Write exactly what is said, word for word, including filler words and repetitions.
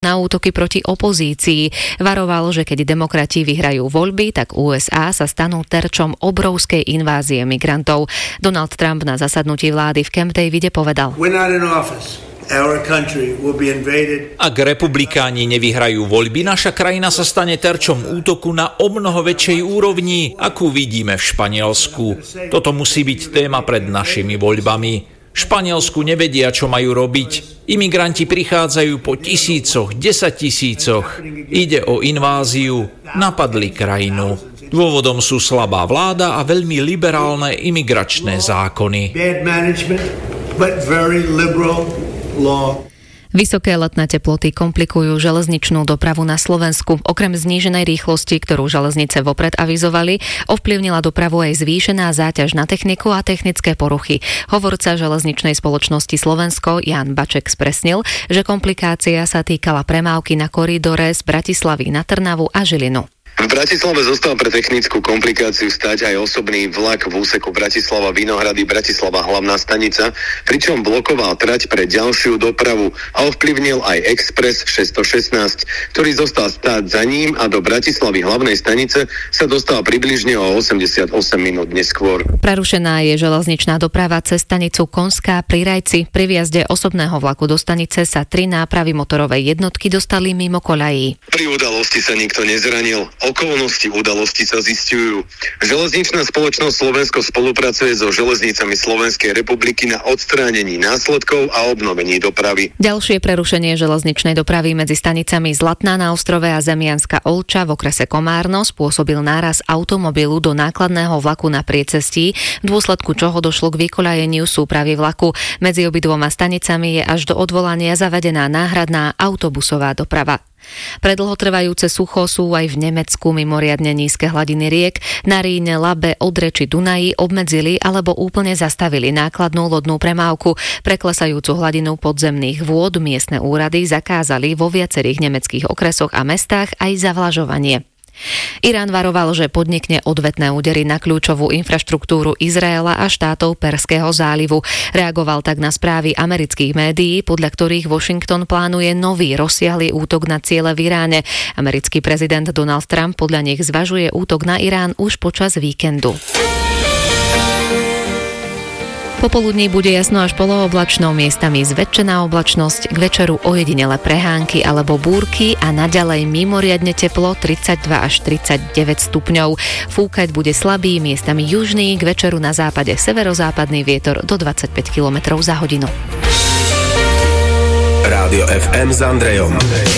na útoky proti opozícii. Varoval, že keď demokrati vyhrajú voľby, tak ú es á sa stanú terčom obrovskej invázie migrantov. Donald Trump na zasadnutí vlády v Camp Davide povedal: Ak republikáni nevyhrajú voľby, naša krajina sa stane terčom útoku na omnoho väčšej úrovni, akú vidíme v Španielsku. Toto musí byť téma pred našimi voľbami. V Španielsku nevedia, čo majú robiť. Imigranti prichádzajú po tisícoch, desaťtisícoch. Ide o inváziu, napadli krajinu. Dôvodom sú slabá vláda a veľmi liberálne imigračné zákony. Vysoké letné teploty komplikujú železničnú dopravu na Slovensku. Okrem zníženej rýchlosti, ktorú železnice vopred avizovali, ovplyvnila dopravu aj zvýšená záťaž na techniku a technické poruchy. Hovorca železničnej spoločnosti Slovensko Jan Baček spresnil, že komplikácia sa týkala premávky na koridore z Bratislavy na Trnavu a Žilinu. V Bratislave zostal pre technickú komplikáciu stáť aj osobný vlak v úseku Bratislava Vinohrady Bratislava hlavná stanica, pričom blokoval trať pre ďalšiu dopravu a ovplyvnil aj Express šesťstošestnásť, ktorý zostal stáť za ním a do Bratislavy hlavnej stanice sa dostal približne o osemdesiatosem minút neskôr. Prerušená je železničná doprava cez stanicu Konská pri Rajci. Pri vjazde osobného vlaku do stanice sa tri nápravy motorovej jednotky dostali mimo koľají. Pri udalosti sa nikto nezranil. Okolnosti udalosti sa zisťujú. Železničná spoločnosť Slovensko spolupracuje so železnicami Slovenskej republiky na odstránení následkov a obnovení dopravy. Ďalšie prerušenie železničnej dopravy medzi stanicami Zlatná na ostrove a Zemianska Olča v okrese Komárno spôsobil náraz automobilu do nákladného vlaku na priecestí, v dôsledku čoho došlo k vykoľajeniu súpravy vlaku. Medzi obidvoma stanicami je až do odvolania zavedená náhradná autobusová doprava. Pre dlhotrvajúce sucho sú aj v Nemecku mimoriadne nízke hladiny riek. Na Ríne, Labe, Odre či Dunaji obmedzili alebo úplne zastavili nákladnú lodnú premávku. Pre klesajúcu hladinu podzemných vôd miestne úrady zakázali vo viacerých nemeckých okresoch a mestách aj zavlažovanie. Irán varoval, že podnikne odvetné údery na kľúčovú infraštruktúru Izraela a štátov Perského zálivu. Reagoval tak na správy amerických médií, podľa ktorých Washington plánuje nový rozsiahly útok na ciele v Iráne. Americký prezident Donald Trump podľa nich zvažuje útok na Irán už počas víkendu. Popoludní bude jasno až polooblačno, miestami zväčšená oblačnosť, k večeru ojedinele prehánky alebo búrky a naďalej mimoriadne teplo tridsaťdva až tridsaťdeväť stupňov. Fúkať bude slabý, miestami južný, k večeru na západe severozápadný vietor do dvadsaťpäť kilometrov za hodinu. Rádio ef em s Andrejom.